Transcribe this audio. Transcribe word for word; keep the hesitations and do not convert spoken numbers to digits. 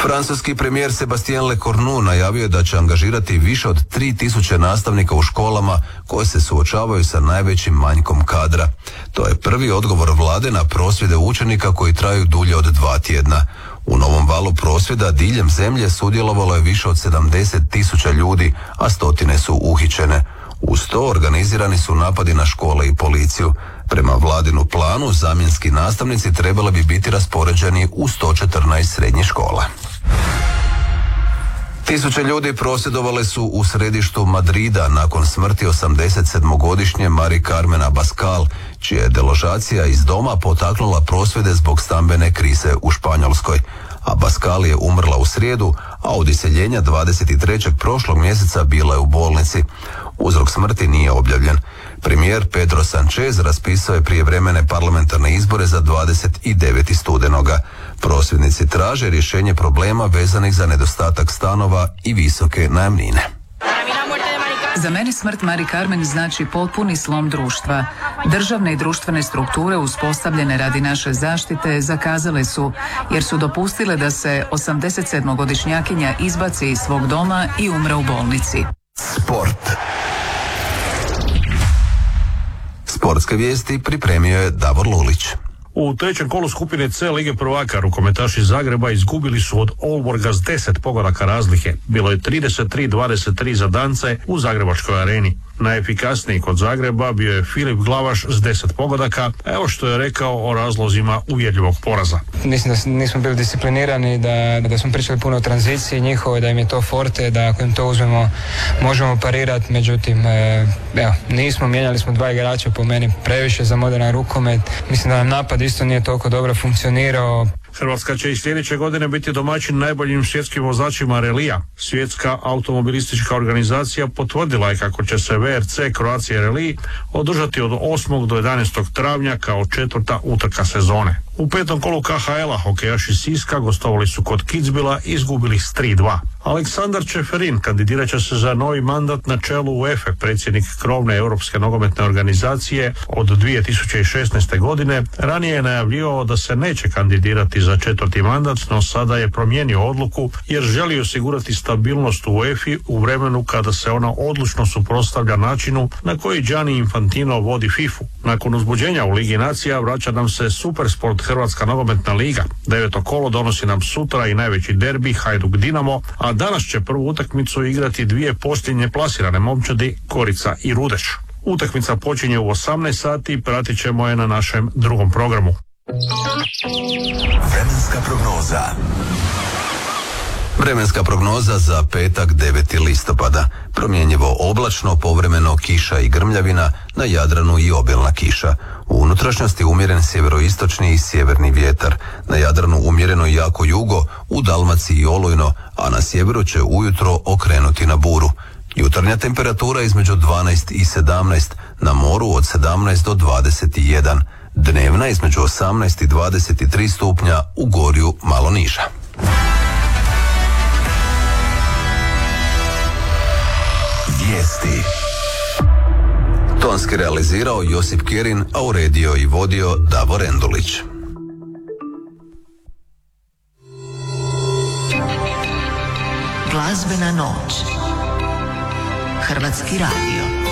Francuski premijer Sebastien Lecornu najavio je da će angažirati više od tri tisuće nastavnika u školama koje se suočavaju sa najvećim manjkom kadra. To je prvi odgovor vlade na prosvjede učenika koji traju dulje od dva tjedna. U novom valu prosvjeda diljem zemlje sudjelovalo je više od sedamdeset tisuća ljudi, a stotine su uhićene. Uz to organizirani su napadi na škole i policiju. Prema vladinu planu, zamjenski nastavnici trebali bi biti raspoređeni u sto četrnaest srednjih škola. Tisuće ljudi prosvjedovale su u središtu Madrida nakon smrti osamdesetsedmogodišnje Mari Carmen Abascal, čija je deložacija iz doma potaknula prosvjede zbog stambene krize u Španjolskoj. Abascal je umrla u srijedu, a od iseljenja dvadeset trećeg prošlog mjeseca bila je u bolnici. Uzrok smrti nije objavljen. Premijer Pedro Sanchez raspisao je prijevremene parlamentarne izbore za dvadeset devetog studenoga. Prosvjednici traže rješenje problema vezanih za nedostatak stanova i visoke najamnine. Za mene smrt Mari Carmen znači potpuni slom društva. Državne i društvene strukture uspostavljene radi naše zaštite zakazale su, jer su dopustile da se osamdesetsedmogodišnjakinja izbaci iz svog doma i umre u bolnici. Sport. Sportske vijesti pripremio je Davor Lulić. U trećem kolu skupine C Lige prvaka rukometaši Zagreba izgubili su od Olborga s deset pogodaka razlike. Bilo je trideset tri dvadeset tri za Dance u Zagrebačkoj areni. Najefikasniji kod Zagreba bio je Filip Glavaš s deset pogodaka. Evo što je rekao o razlozima uvjerljivog poraza. Mislim da nismo bili disciplinirani, da, da smo pričali puno o tranziciji njihove, da im je to forte, da ako im to uzmemo možemo parirati. Međutim, e, evo, nismo, mijenjali smo dva igrača po meni previše za moderan rukomet. Mislim da nam napad isto nije toliko dobro funkcionirao. Hrvatska će i sljedeće godine biti domaćin najboljim svjetskim vozačima relija. Svjetska automobilistička organizacija potvrdila je kako će se V R C Croatia Rally održati od osmog do jedanaestog travnja kao četvrta utrka sezone. U petom kolu K H L-a hokejaši Siska gostovali su kod Kitzbühela i izgubili s tri dva. Aleksandar Čeferin kandidirat će se za novi mandat na čelu UEFA, predsjednik krovne europske nogometne organizacije od dvije tisuće šesnaeste. godine. Ranije je najavljivao da se neće kandidirati za četvrti mandat, no sada je promijenio odluku jer želi osigurati stabilnost u UEFA u vremenu kada se ona odlučno suprotstavlja načinu na koji Gianni Infantino vodi FIFA. Nakon uzbuđenja u Ligi nacija vraća nam se Supersport Hrvatska nogometna liga. Deveto kolo donosi nam sutra i najveći derbi Hajduk Dinamo, a danas će prvu utakmicu igrati dvije posljednje plasirane momčadi Gorica i Rudeš. Utakmica počinje u osamnaest sati, pratit ćemo je na našem drugom programu. Vremenska prognoza. Vremenska prognoza za petak deveti listopada. Promjenjivo oblačno, povremeno kiša i grmljavina, na Jadranu i obilna kiša. U unutrašnjosti umjeren sjeveroistočni i sjeverni vjetar. Na Jadranu umjereno i jako jugo, u Dalmaciji olujno, a na sjeveru će ujutro okrenuti na buru. Jutarnja temperatura između dvanaest i sedamnaest, na moru od sedamnaest do dvadeset jedan. Dnevna između osamnaest i dvadeset tri stupnja, u Gorju malo niža. Vijesti. Tonski realizirao Josip Kjerin, a uredio i vodio Davor Endulić. Glazbena noć. Hrvatski radio.